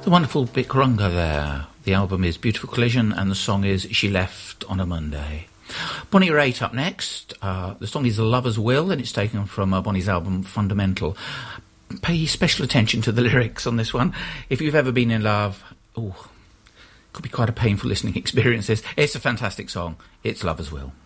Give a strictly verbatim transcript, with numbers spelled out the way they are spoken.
The wonderful Bickrunga there. The album is Beautiful Collision and the song is She Left on a Monday. Bonnie Raitt up next. Uh, the song is The Lover's Will and it's taken from uh, Bonnie's album Fundamental. Pay special attention to the lyrics on this one. If you've ever been in love, oh, could be quite a painful listening experience. It's a fantastic song. It's Lover's Will.